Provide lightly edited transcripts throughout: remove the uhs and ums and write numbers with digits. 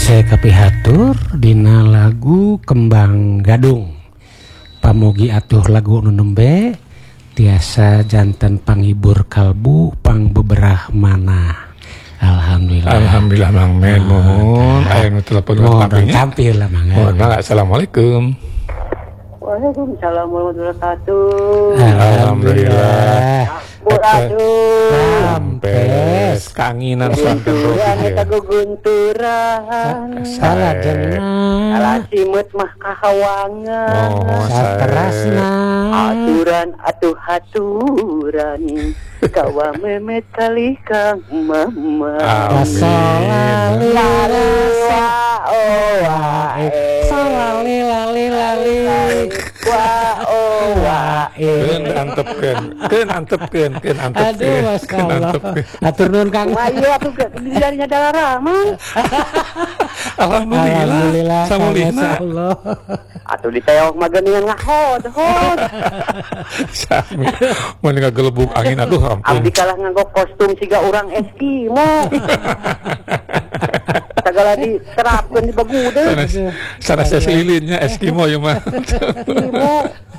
Saya kapihatur dina lagu Kembang Gadung. Pamugi atuh lagu nu nembe tiasa janten panghibur kalbu pang beberah mana. Alhamdulillah. Alhamdulillah Mang Men mohon aya nu telepon tampilnya. Tampil lah Mang. Assalamualaikum. Waalaikumsalam warahmatullahi wabarakatuh. Alhamdulillah. Sampes kanginan santen eta gugunturan. Salah jenah. Salah simut mah kahawangan. Saterasna. Aturan atuh haturan. Kawa memet kali Kang Mama. Keun antepkeun. Aduh, Masya Allah. Atur nuhun Kang. Ayo atuh darinya dalarah mah. Alhamdulillah. Samulihna. Atuh diteok mah geuningan ngahod. Sami. Mun ngagelebuk angin aduh ampun. Abdi kalah nganggo kostum siga urang Eskimo. Segala diterapkeun di bagudeun. Sana selilinnya Eskimo ya mah. Eskimo.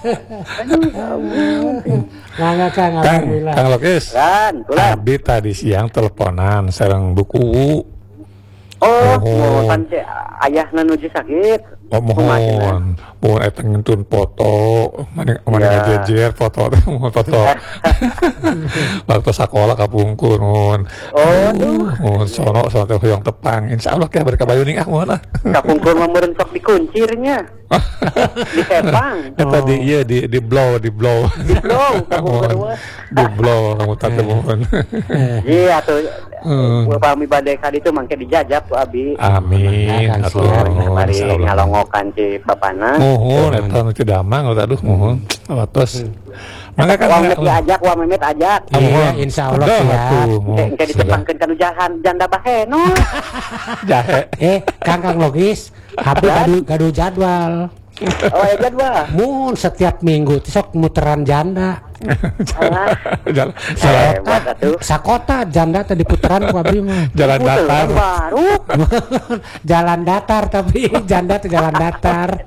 Kang Lokis. Abdi tadi siang teleponan sareng buku. Oh, pan teh ayahna nuju sakit. Mohon eta ngentun foto, mana ngajejer foto teh foto. Waktu sakola kapungkur mun. Mun sono teh hoyong tepang. Insyaallah ke berkabayuning mohon ah. Kapungkur mah meureun sok dikuncirnya. Di tepang. Eta di blow. Di blow kapungkur mah. Di blow kamu tante mohon. Iya atuh. Pami bade ka ditu mangke dijajab ku abi. Amin. Atuh mari ngalongokan ci bapana. Mohon eta nu teu damang aduh mohon. Watos. Mangga kan wa memet ajak. Iya insyaallah ya. Engke ditepangkeun kana janda baheno. Jahe. Kang Logis, habis gaduh jadwal. Oh ya jadwal. Mun setiap minggu sok muteran janda. Sakota janda tadi puteran ku abdi mah. Jalan datar. Baru. Jalan datar tapi janda teh jalan datar.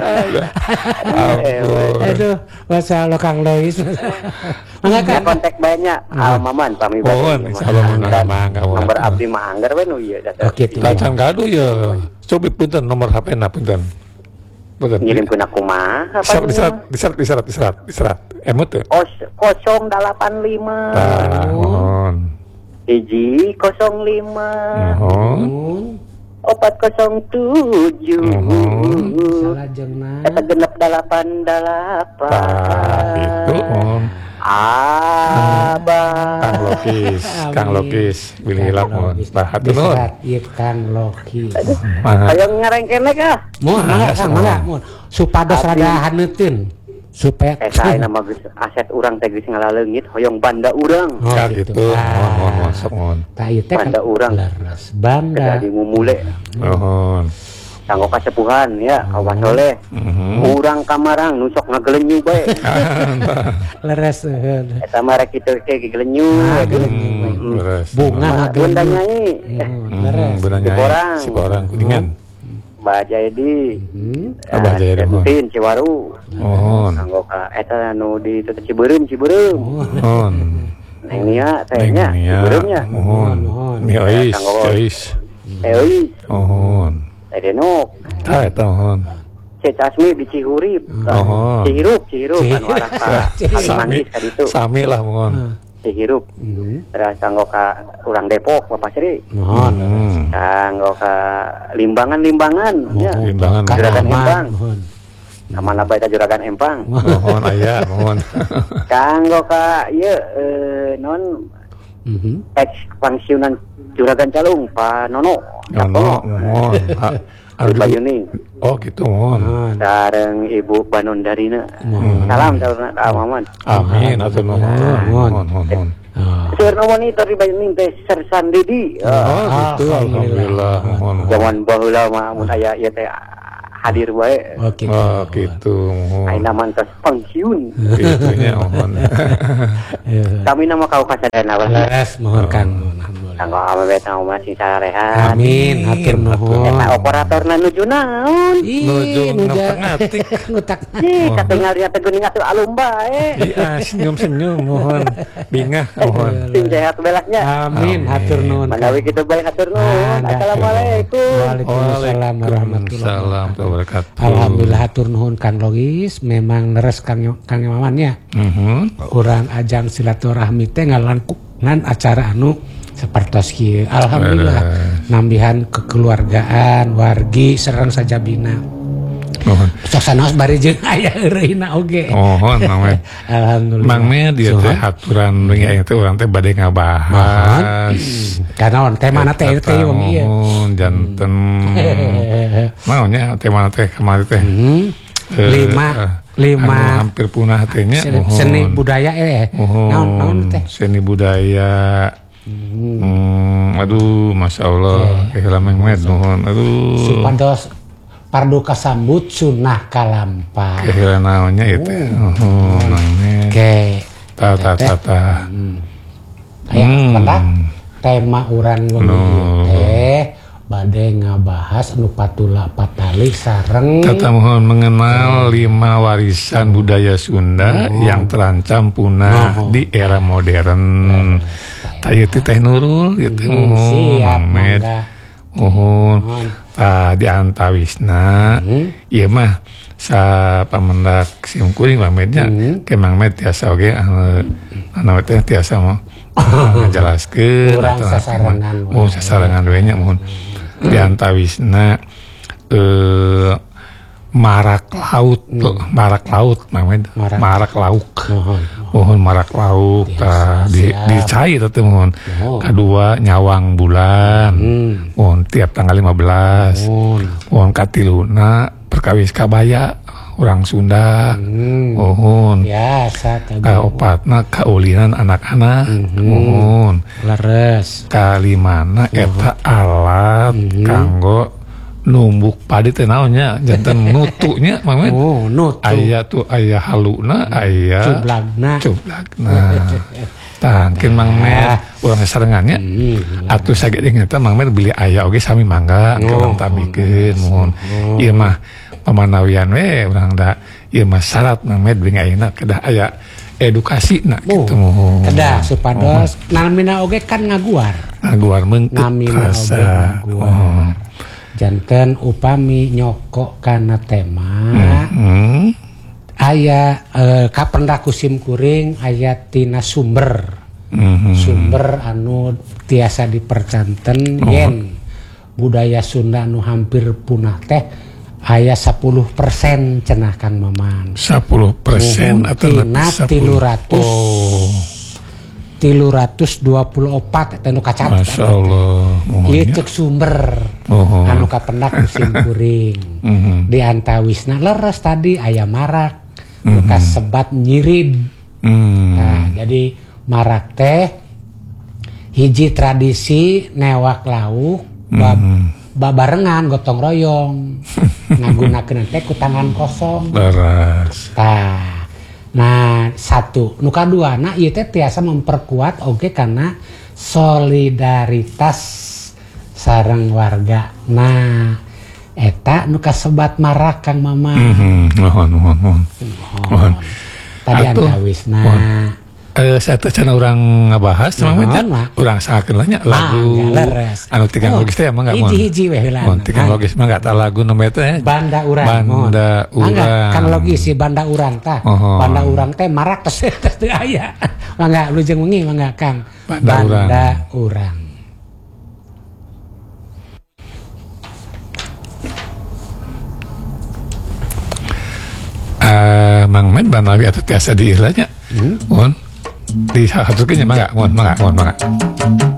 Aduh, Masya Allah Kang Lois. Mangga kontak banyak Maman pami bae. Insyaallah mangga. Nomor abdi mah anggar we nu ieu data. Kacang gaduh ya. Coba punten nomor HP-na punten. Ngirim kuna kumaha diserat emut tuh 085 mohon 105 mohon 407 salah jenah eta genep 88 itu mohon Abah Kang Lokis bilih mohon bahat nuhun ieu Kang Lokis aya ngareng kene kah mohon supados rada haneuteun supaya saya nama aset urang teh geus ngaleungit hoyong banda urang gitu mohon sok mohon tah ieu teh banda urang leres banda di ngumule mohon kanggo kasepuhan ya kawan soleh urang kamarang nu sok ngagelenyu bae leres eta mah rek kitu teh gelenyu bunga bunda nyai leres si orang kuningan Baja Edi Abah Jaya Tin Ciwaru mohon kanggo ka eta nu di Cibeureum mohon Neng Nia tehnya Cibereumnya mohon Ois mohon Edenok eta mohon Cecasmi di Cihurip Cihirup anu arah ka Kalimanggis ka ditu sami lah mohon Cihirup terus kanggo ka urang Depok Bapak Sri mohon kanggo ka limbangan ya juragan Empang kamana bae ta juragan Empang mohon aya mohon kanggo ka ieu non pensiunan juragan Calung Pak Nono mohon Bayuning oh gitu mohon sareng Ibu Banondarina salam Maman amin atuh mohon Seueur monitor di Bayuning teh Sersan Didi gitu alhamdulillah mohon zaman baheula mah mun aya ieu teh hadir bae gitu ayeuna mantos pensiun gitunya mohon kami nama kau kasadana leres mohon Kang alhamdulillah kanggo awet masih sarehat. Amin, hatur nuhun. Eta operatorna nuju naon? Nuju ngatik. Ngutak. Katingal dia teguning atuh alum bae. Iya, senyum-senyum mohon. Bingah mohon. Sing sehat belaknya. Amin, hatur nuhun. Manawi kitu bae hatur nuhun. Assalamualaikum. Waalaikumsalam warahmatullahi wabarakatuh. Alhamdulillah hatur nuhun Kang Logis, memang leres Kang Imaman ya. Urang ajang silaturahmi teh ngan acara anu sapertos kieu. Alhamdulillah nambihan kekeluargaan, wargi sareng sajabina. Sok sanaos bari jeung aya eureuna oge. Mang Med. Alhamdulillah. Mang Med ieu teh haturan wingi aya teh urang teh bade ngabahas. Karena tema na teh wong ieu. Janten. Naonnya tema teh kemarin teh. Lima hampir punah tehnya seni budaya naon teh seni budaya aduh masya Allah kehilangan Med nuhun aduh supados pardu kasambut sunah kalampah kehilangan naonnya itu ke tata tema urang bade ngabahas anu patula patali sareng kita mohon mengenal 5 warisan budaya Sunda yang terancam punah di era modern. Tadi teh Nurul gitu Med mohon di antawisna ieu mah sa pamendak simkuring Mednya ke Mang Med tiasa oge anu teh tiasa mah ngajelaskeun sasarangan we nya mohon di antawisna marak laut marak lauk mohon marak lauk dicai teh mohon kadua nyawang bulan mohon tiap tanggal 15 mohon katiluna perkawis kabaya orang Sunda mohon kaopatna kaulinan anak-anak mohon leres kalimana eta alat kanggo numbuk padi teh naonnya janten nutunya Mang Med aya tuh aya haluna aya cublagna tangkeun Mang Med urang sarengannya atuh sagede eta Mang Med beli aya oge sami mangga urang tamikeun mohon ieu mah pamanawian we urang da ieu mah syarat Mang Med beli ayeuna kedah aya edukasi gitu mohon kedah supados namina oge kan ngaguar meungkeut rasa janten upami nyokok kana tema aya kapendak kusim kuring aya tina sumber anu tiasa dipercanten yen budaya Sunda anu hampir punah teh aya 10% cenah Kang Maman 10% atau tina 324 anu kacatat Masya Allah ieu cek sumber anu kapendak kusim kuring di antawisna leres tadi aya marak nu kasebat nyirib nah jadi marak teh hiji tradisi newak lauk babarengan gotong royong ngagunakeun teh ku tangan kosong leres nah satu nu kaduana ieu teh tiasa memperkuat oge kana solidaritas sareng warga. Nah eta nu kasebat marak Kang Mama. Mohon. Tadi antawisna. Saya teh cenah urang ngabahas mah urang sangakeun nya lagu anu tigang logis teh emang enggak hiji-hiji we heula. Tigang logis mah enggak tah lagu nu teh Banda Urang. Kan logis si Banda Urang tah. Banda Urang teh marak teh teu aya. Mangga lujeng wengi mangga Kang. Banda Urang. Mang Med banawi atuh tiasa diieu nya. Mohon di satu mangga.